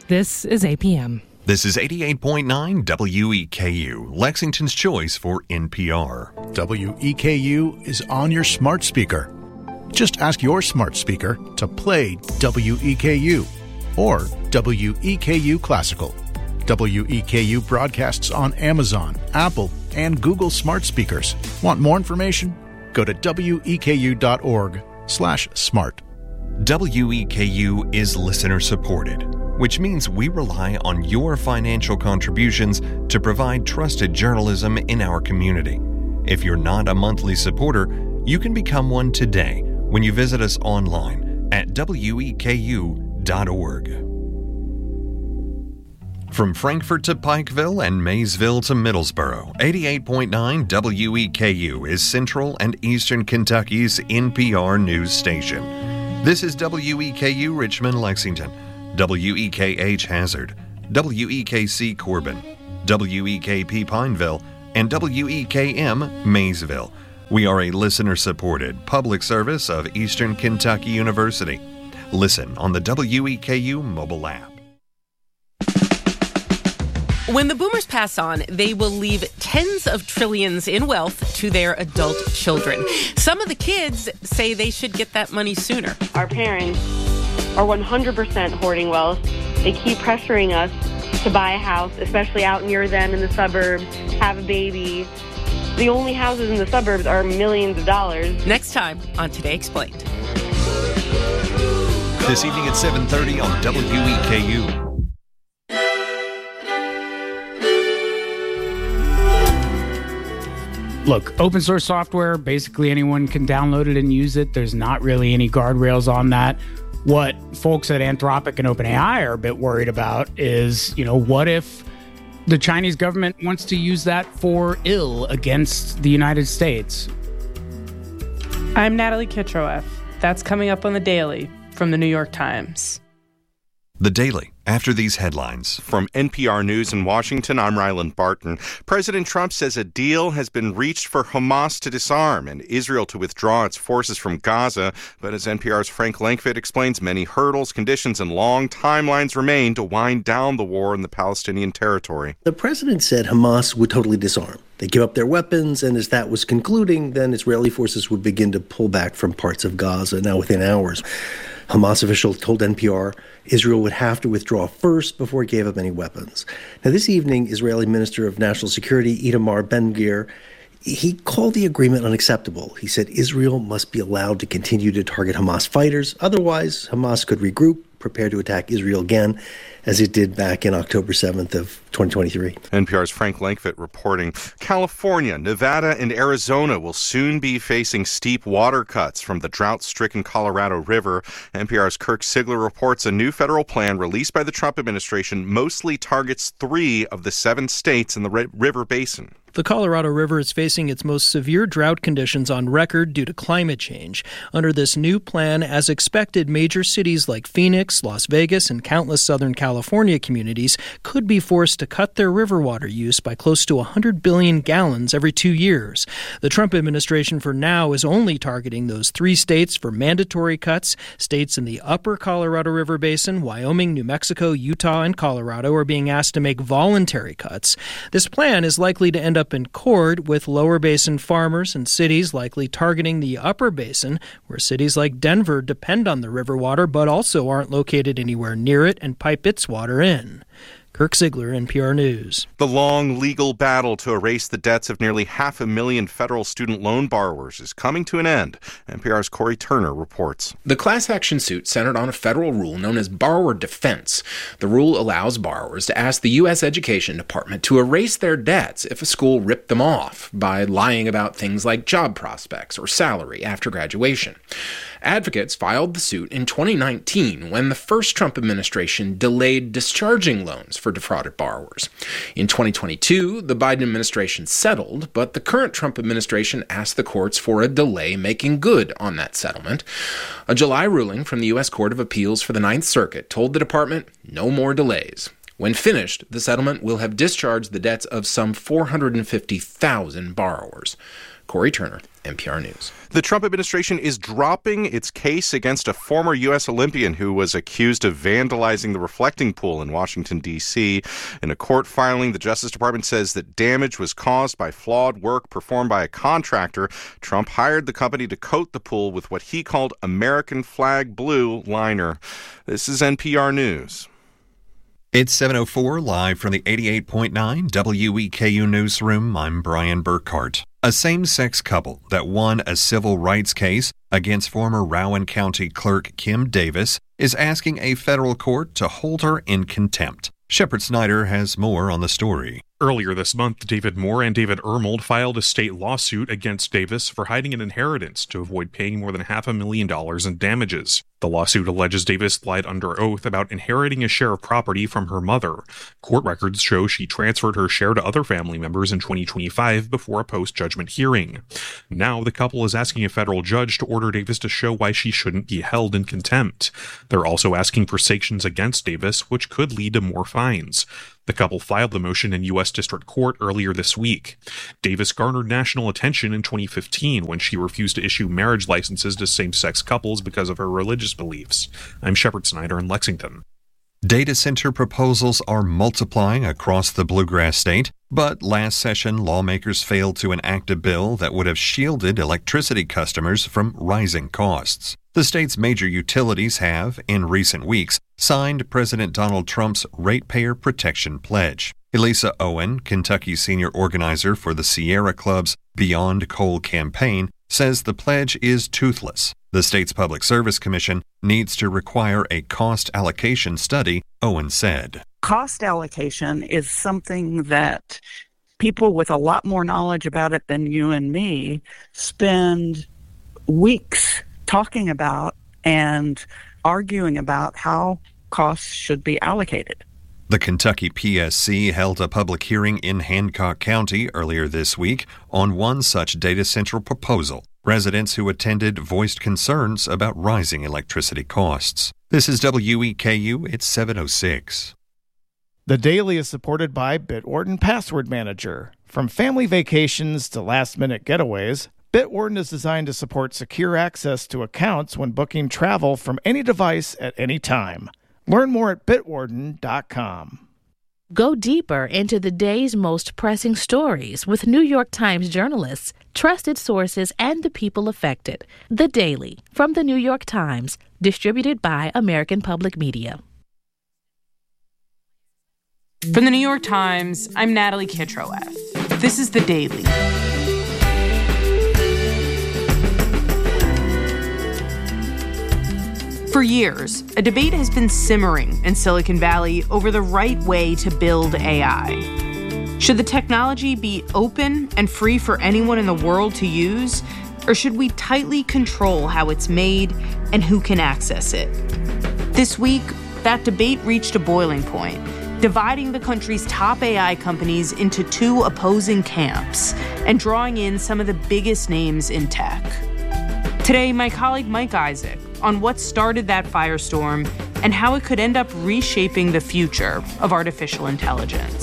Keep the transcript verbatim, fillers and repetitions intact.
This is A P M. This is eighty-eight point nine W E K U, Lexington's choice for N P R. W E K U is on your smart speaker. Just ask your smart speaker to play W E K U or W E K U Classical. W E K U broadcasts on Amazon, Apple, and Google smart speakers. Want more information? Go to W E K U dot org slash smart. W E K U is listener supported, which means we rely on your financial contributions to provide trusted journalism in our community. If you're not a monthly supporter, you can become one today when you visit us online at W E K U dot org. From Frankfort to Pikeville and Maysville to Middlesboro, eighty-eight point nine W E K U is Central and Eastern Kentucky's N P R news station. This is W E K U Richmond, Lexington, W E K H Hazard, W E K C Corbin, W E K P Pineville, and W E K M Maysville. We are a listener-supported public service of Eastern Kentucky University. Listen on the W E K U mobile app. When the boomers pass on, they will leave tens of trillions in wealth to their adult children. Some of the kids say they should get that money sooner. Our parents are one hundred percent hoarding wealth. They keep pressuring us to buy a house, especially out near them in the suburbs, have a baby. The only houses in the suburbs are millions of dollars. Next time on Today Explained. This evening at seven thirty on W E K U. Look, open source software, basically anyone can download it and use it. There's not really any guardrails on that. What folks at Anthropic and OpenAI are a bit worried about is, you know, what if the Chinese government wants to use that for ill against the United States? I'm Natalie Kitroeff. That's coming up on The Daily from The New York Times. The Daily, after these headlines. From N P R News in Washington, I'm Ryland Barton. President Trump says a deal has been reached for Hamas to disarm and Israel to withdraw its forces from Gaza. But as N P R's Frank Langfitt explains, many hurdles, conditions, and long timelines remain to wind down the war in the Palestinian territory. The president said Hamas would totally disarm. They give up their weapons, and as that was concluding, then Israeli forces would begin to pull back from parts of Gaza. Now, within hours, Hamas officials told N P R Israel would have to withdraw first before it gave up any weapons. Now, this evening, Israeli Minister of National Security Itamar Ben-Gvir, he called the agreement unacceptable. He said Israel must be allowed to continue to target Hamas fighters. Otherwise, Hamas could regroup, prepare to attack Israel again, as it did back in October seventh of twenty twenty-three. N P R's Frank Langfitt reporting. California, Nevada, and Arizona will soon be facing steep water cuts from the drought-stricken Colorado River. N P R's Kirk Sigler reports a new federal plan released by the Trump administration mostly targets three of the seven states in the river basin. The Colorado River is facing its most severe drought conditions on record due to climate change. Under this new plan, as expected, major cities like Phoenix, Las Vegas, and countless Southern California communities could be forced to cut their river water use by close to one hundred billion gallons every two years. The Trump administration for now is only targeting those three states for mandatory cuts. States in the upper Colorado River Basin, Wyoming, New Mexico, Utah, and Colorado are being asked to make voluntary cuts. This plan is likely to end up in court, with lower basin farmers and cities likely targeting the upper basin, where cities like Denver depend on the river water but also aren't located anywhere near it and pipe its water in. Kirk Sigler, N P R News. The long legal battle to erase the debts of nearly half a million federal student loan borrowers is coming to an end. N P R's Corey Turner reports. The class action suit centered on a federal rule known as borrower defense. The rule allows borrowers to ask the U S Education Department to erase their debts if a school ripped them off by lying about things like job prospects or salary after graduation. Advocates filed the suit in twenty nineteen when the first Trump administration delayed discharging loans for defrauded borrowers. In twenty twenty-two, the Biden administration settled, but the current Trump administration asked the courts for a delay making good on that settlement. A July ruling from the U S Court of Appeals for the Ninth Circuit told the department no more delays. When finished, the settlement will have discharged the debts of some four hundred fifty thousand borrowers. Corey Turner, N P R News. The Trump administration is dropping its case against a former U S Olympian who was accused of vandalizing the reflecting pool in Washington, D C. In a court filing, the Justice Department says that damage was caused by flawed work performed by a contractor. Trump hired the company to coat the pool with what he called American flag blue liner. This is N P R News. It's seven oh four, live from the eighty-eight point nine W E K U newsroom. I'm Brian Burkhart. A same-sex couple that won a civil rights case against former Rowan County Clerk Kim Davis is asking a federal court to hold her in contempt. Shepard Snyder has more on the story. Earlier this month, David Moore and David Ermold filed a state lawsuit against Davis for hiding an inheritance to avoid paying more than half a million dollars in damages. The lawsuit alleges Davis lied under oath about inheriting a share of property from her mother. Court records show she transferred her share to other family members in twenty twenty-five before a post-judgment hearing. Now, the couple is asking a federal judge to order Davis to show why she shouldn't be held in contempt. They're also asking for sanctions against Davis, which could lead to more fines. The couple filed the motion in U S District Court earlier this week. Davis garnered national attention in twenty fifteen when she refused to issue marriage licenses to same-sex couples because of her religious beliefs. I'm Shepard Snyder in Lexington. Data center proposals are multiplying across the Bluegrass State, but last session lawmakers failed to enact a bill that would have shielded electricity customers from rising costs. The state's major utilities have, in recent weeks, signed President Donald Trump's Ratepayer Protection Pledge. Elisa Owen, Kentucky's senior organizer for the Sierra Club's Beyond Coal campaign, says the pledge is toothless. The state's Public Service Commission needs to require a cost allocation study, Owen said. Cost allocation is something that people with a lot more knowledge about it than you and me spend weeks talking about and arguing about how costs should be allocated. The Kentucky P S C held a public hearing in Hancock County earlier this week on one such data center proposal. Residents who attended voiced concerns about rising electricity costs. This is W E K U, it's seven oh six. The Daily is supported by Bitwarden Password Manager. From family vacations to last-minute getaways, Bitwarden is designed to support secure access to accounts when booking travel from any device at any time. Learn more at bitwarden dot com. Go deeper into the day's most pressing stories with New York Times journalists, trusted sources, and the people affected. The Daily, from the New York Times, distributed by American Public Media. From the New York Times, I'm Natalie Kitroeff. This is The Daily. For years, a debate has been simmering in Silicon Valley over the right way to build A I. Should the technology be open and free for anyone in the world to use, or should we tightly control how it's made and who can access it? This week, that debate reached a boiling point, dividing the country's top A I companies into two opposing camps and drawing in some of the biggest names in tech. Today, my colleague Mike Isaac on what started that firestorm and how it could end up reshaping the future of artificial intelligence.